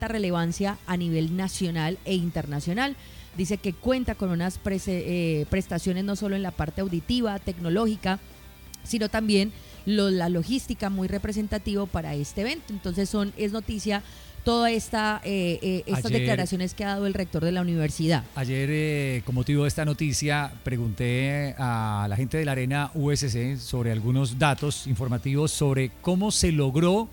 relevancia a nivel nacional e internacional. Dice que cuenta con unas prestaciones no solo en la parte auditiva, tecnológica, sino también la logística muy representativo para este evento. Entonces es noticia todas estas declaraciones que ha dado el rector de la universidad. Ayer, con motivo de esta noticia, pregunté a la gente de la Arena USC sobre algunos datos informativos sobre cómo se logró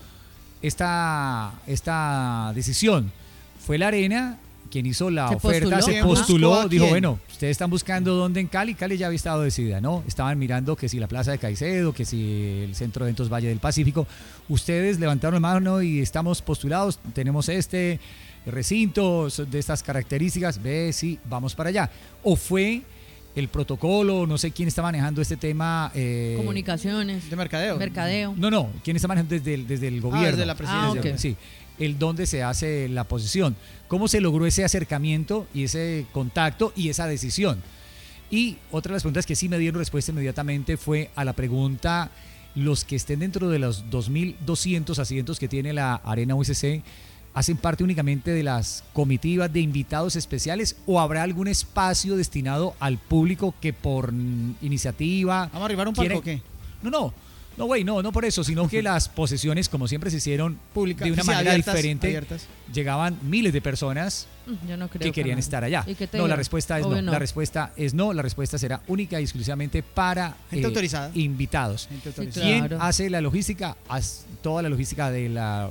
esta decisión. Fue la Arena quien hizo la oferta, se postuló, dijo, bueno, ustedes están buscando dónde en Cali. Cali ya había estado decidida, ¿no? Estaban mirando que si la Plaza de Caicedo, que si el Centro de Eventos Valle del Pacífico. Ustedes levantaron la mano y estamos postulados, tenemos este recinto de estas características, ve, sí, vamos para allá. O fue el protocolo, no sé quién está manejando este tema. Comunicaciones. ¿De mercadeo? Mercadeo. No, quién está manejando desde el gobierno. Desde la presidencia. Okay. Sí, el dónde se hace la posición. ¿Cómo se logró ese acercamiento y ese contacto y esa decisión? Y otra de las preguntas que sí me dieron respuesta inmediatamente fue a la pregunta, los que estén dentro de los 2.200 asientos que tiene la Arena USC, ¿hacen parte únicamente de las comitivas de invitados especiales o habrá algún espacio destinado al público que por iniciativa... ¿Vamos a arribar un palco o qué? No, güey, no por eso, sino que las posesiones, como siempre se hicieron públicas, de una manera abiertas. Llegaban miles de personas Yo no creo que querían estar allá. No, la respuesta es no. La respuesta es no. La respuesta será única y exclusivamente para gente autorizada. Invitados. Gente autorizada. ¿Quién Claro. hace la logística? Toda la logística de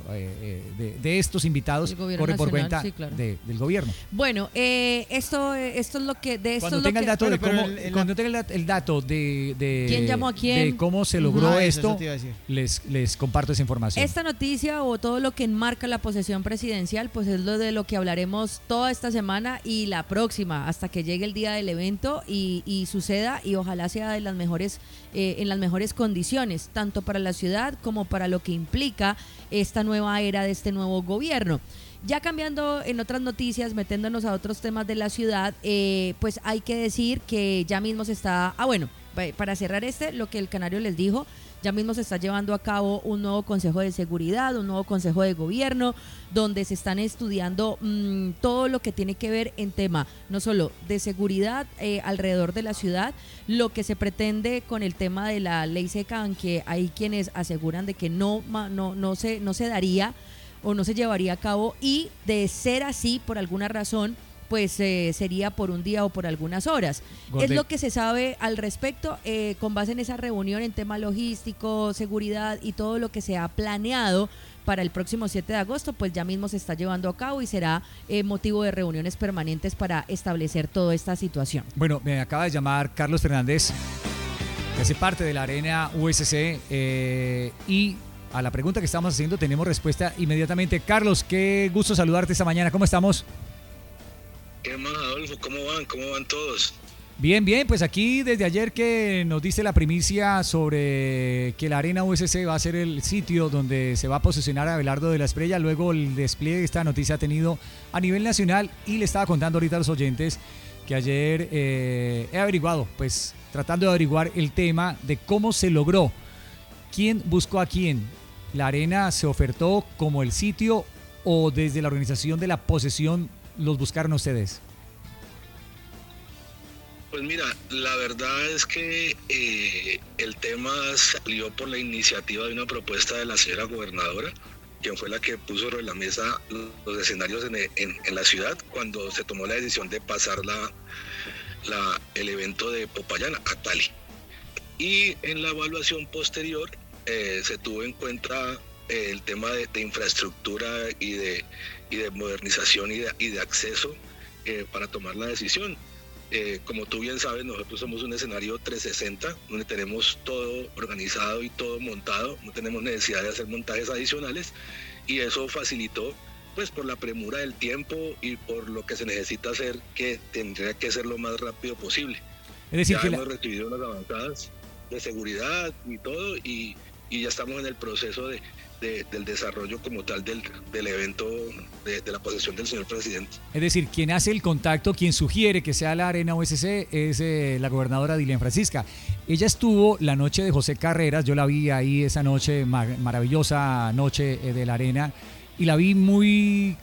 estos invitados corre por cuenta del gobierno. Bueno, esto es lo que... Cuando tenga el dato cuando tenga el dato de quién llamó a quién, de cómo se logró esto, te iba a decir. les comparto esa información. Esta noticia o todo lo que enmarca la posesión presidencial, pues es lo de lo que hablaremos toda esta semana y la próxima, hasta que llegue el día del evento y suceda, y ojalá sea de las mejores, en las mejores condiciones, tanto para la ciudad como para lo que implica esta nueva era de este nuevo gobierno. Ya cambiando en otras noticias, metiéndonos a otros temas de la ciudad, pues hay que decir que ya mismo se está... para cerrar lo que el Canario les dijo, ya mismo se está llevando a cabo un nuevo Consejo de Seguridad, un nuevo Consejo de Gobierno, donde se están estudiando todo lo que tiene que ver en tema no solo de seguridad alrededor de la ciudad, lo que se pretende con el tema de la ley seca, aunque hay quienes aseguran de que no se daría o no se llevaría a cabo, y de ser así por alguna razón, pues sería por un día o por algunas horas. Es lo que se sabe al respecto, con base en esa reunión en tema logístico, seguridad y todo lo que se ha planeado para el próximo 7 de agosto, pues ya mismo se está llevando a cabo y será motivo de reuniones permanentes para establecer toda esta situación. Bueno, me acaba de llamar Carlos Fernández, que hace parte de la Arena USC, y a la pregunta que estamos haciendo tenemos respuesta inmediatamente. Carlos, qué gusto saludarte esta mañana, ¿cómo estamos? ¿Qué más, Adolfo? ¿Cómo van todos? Bien, pues aquí desde ayer que nos diste la primicia sobre que la Arena USC va a ser el sitio donde se va a posicionar a Abelardo de la Espriella, luego el despliegue de esta noticia ha tenido a nivel nacional, y le estaba contando ahorita a los oyentes que ayer he averiguado, pues tratando de averiguar el tema de cómo se logró, quién buscó a quién. ¿La Arena se ofertó como el sitio o desde la organización de la posesión los buscaron ustedes? Pues mira, la verdad es que el tema salió por la iniciativa de una propuesta de la señora gobernadora, quien fue la que puso sobre la mesa los escenarios en la ciudad cuando se tomó la decisión de pasar el evento de Popayán a Cali. Y en la evaluación posterior se tuvo en cuenta el tema de infraestructura y de modernización y de acceso para tomar la decisión. Como tú bien sabes, nosotros somos un escenario 360, donde tenemos todo organizado y todo montado, no tenemos necesidad de hacer montajes adicionales, y eso facilitó, pues por la premura del tiempo y por lo que se necesita hacer, que tendría que ser lo más rápido posible. Es decir, ya hemos recibido unas avanzadas de seguridad y todo, y ya estamos en el proceso del desarrollo como tal del evento de la posesión del señor presidente. Es decir, quien hace el contacto, quien sugiere que sea la Arena USC es la gobernadora Dilian Francisca. Ella estuvo la noche de José Carreras, yo la vi ahí esa noche, maravillosa noche de la Arena, y la vi muy